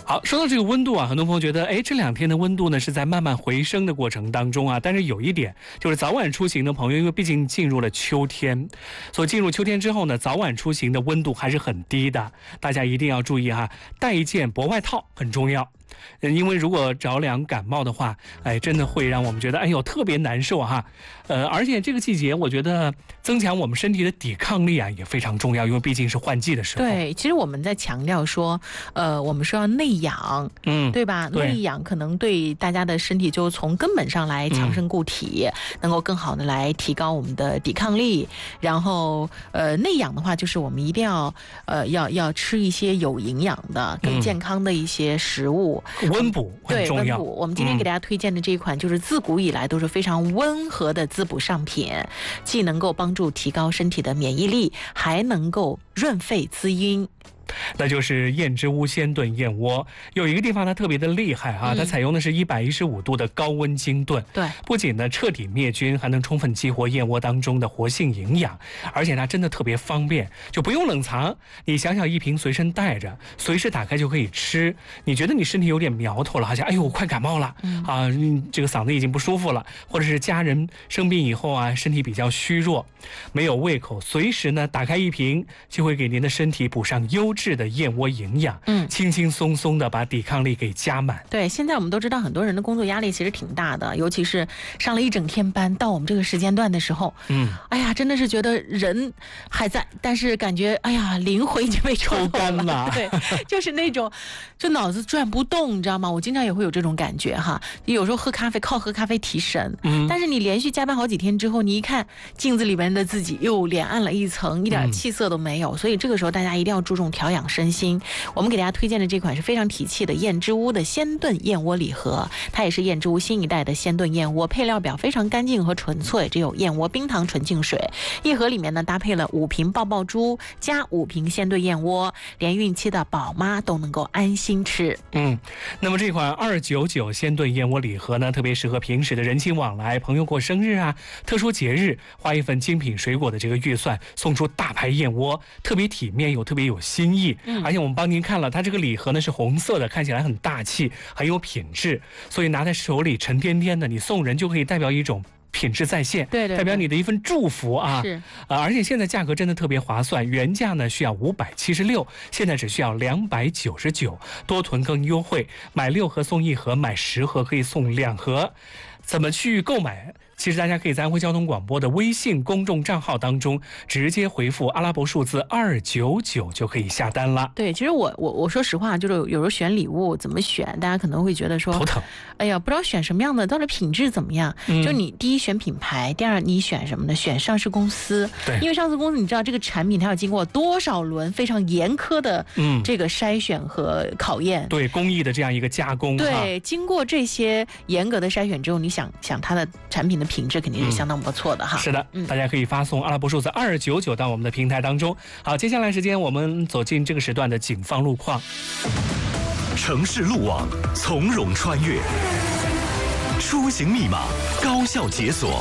好，说到这个温度啊，很多朋友觉得，这2天的温度呢是在慢慢回升的过程当中啊。但是有一点，就是早晚出行的朋友，因为毕竟进入了秋天，所以进入秋天之后呢，早晚出行的温度还是很低的，大家一定要注意哈，带一件薄外套很重要。因为如果着凉感冒的话，真的会让我们觉得特别难受哈。而且这个季节我觉得增强我们身体的抵抗力啊也非常重要，因为毕竟是换季的时候。 对，其实我们在强调说我们说要内养，对吧？ 对， 内养可能对大家的身体就从根本上来强身固体，能够更好的来提高我们的抵抗力。然后内养的话，就是我们一定要吃一些有营养的、更健康的一些食物。 温补很重要。 对，温补。我们今天给大家推荐的这一款，就是自古以来都是非常温和的滋补上品，既能够帮助提高身体的免疫力，还能够润肺滋阴。 那就是燕之屋鲜炖燕窝。有一个地方它特别的厉害啊，它采用的是115度的高温精炖， 对， 不仅呢彻底灭菌，还能充分激活燕窝当中的活性营养，而且它真的特别方便，就不用冷藏。你想想，一瓶随身带着，随时打开就可以吃。你觉得你身体有点苗头了，好像我快感冒了这个嗓子已经不舒服了，或者是家人生病以后啊，身体比较虚弱，没有胃口，随时呢打开一瓶，就会给您的身体补上优质的燕窝营养，轻轻松松的把抵抗力给加满。 对，现在我们都知道很多人的工作压力其实挺大的，尤其是上了一整天班，到我们这个时间段的时候，真的是觉得人还在，但是感觉灵魂已经被抽干了。对，就是那种就脑子转不动，你知道吗？我经常也会有这种感觉哈。有时候靠喝咖啡提神，但是你连续加班好几天之后，你一看镜子里面的自己又脸暗了一层，一点气色都没有。所以这个时候大家一定要注重调养身心。我们给大家推荐的这款是非常提气的燕之屋的鲜炖燕窝礼盒，它也是燕之屋新一代的鲜炖燕窝，配料表非常干净和纯粹，只有燕窝、冰糖、纯净水。一盒里面呢搭配了5瓶爆爆珠加5瓶鲜炖燕窝，连孕期的宝妈都能够安心吃。 那么这款299鲜炖燕窝礼盒呢，特别适合平时的人情往来，朋友过生日啊，特殊节日，花一份精品水果的这个预算，送出大牌燕窝，特别体面又特别有新意。而且我们帮您看了，它这个礼盒呢是红色的，看起来很大气，很有品质，所以拿在手里沉甸甸的，你送人就可以代表一种品质在线， 对， 代表你的一份祝福啊！ 是而且现在价格真的特别划算，原价呢需要576，现在只需要299，多囤更优惠，买6盒送1盒，买10盒可以送2盒。怎么去购买？其实大家可以在安徽交通广播的微信公众账号当中直接回复阿拉伯数字299就可以下单了。 对，其实我说实话，就是有时候选礼物怎么选，大家可能会觉得说头疼， 不知道选什么样的，到底品质怎么样？就你第一选品牌，第二你选什么呢？选上市公司。 对， 因为上市公司你知道这个产品它要经过多少轮非常严苛的这个筛选和考验， 对工艺的这样一个加工。 对，经过这些严格的筛选之后，你想它的产品的品质肯定是相当不错的哈。 是的，大家可以发送阿拉伯数字299到我们的平台当中。好，接下来时间我们走进这个时段的警方路况。 城市路网从容穿越，出行密码高效解锁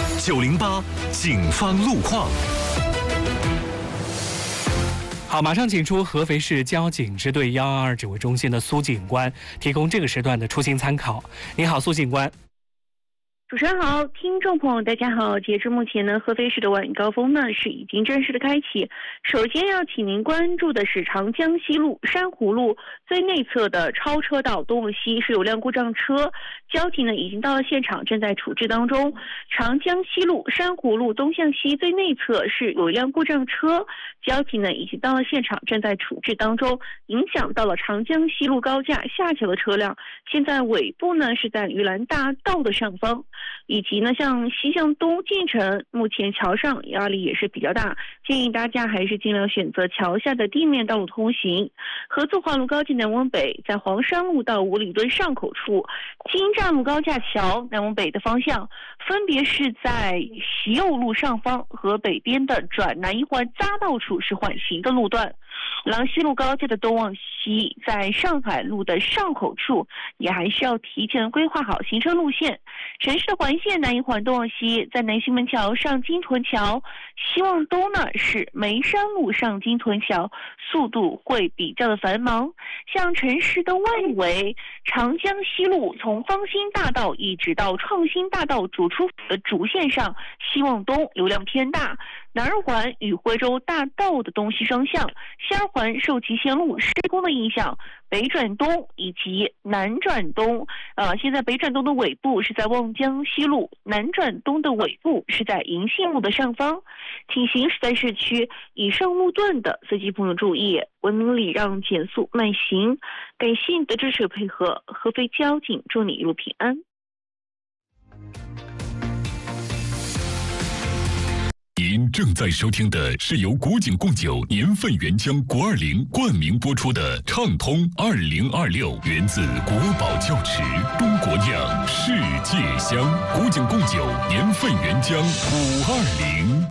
，908警方路况。 好，马上请出合肥市交警支队122指挥中心的苏警官，提供这个时段的出行参考。你好，苏警官。 主持人好，听众朋友大家好。截至目前呢，合肥市的晚高峰呢是已经正式的开启。首先要请您关注的是长江西路珊瑚路最内侧的超车道东往西是有辆故障车，交警呢已经到了现场，正在处置当中。长江西路珊瑚路东向西最内侧是有一辆故障车，交警呢已经到了现场，正在处置当中，影响到了长江西路高架下桥的车辆。现在尾部呢是在榆兰大道的上方。以及呢，像西向东进城，目前桥上压力也是比较大，建议大家还是尽量选择桥下的地面道路通行。合作化路高架南往北，在黄山路到五里墩上口处，金站路高架桥南往北的方向，分别是在习右路上方和北边的转南一环匝道处是缓行的路段。 郎西路高架的东往西，在上海路的上口处，也还是要提前规划好行车路线。城市的环线南一环东往西，在南新门桥上金屯桥，西往东呢是梅山路上金屯桥，速度会比较的繁忙。像城市的外围，长江西路从方兴大道一直到创新大道主出的主线上，西往东流量偏大。南二环与徽州大道的东西双向，西二环受其线路施工的影响，北转东以及南转东，现在北转东的尾部是在望江西路，南转东的尾部是在银杏路的上方。请行驶在市区以上路段的司机朋友注意，文明礼让，减速慢行。感谢你的支持配合，合肥交警祝你一路平安。 您正在收听的是由古井贡酒年份原浆国20冠名播出的畅通2026，源自国宝窖池，中国酿，世界香。古井贡酒年份原浆520。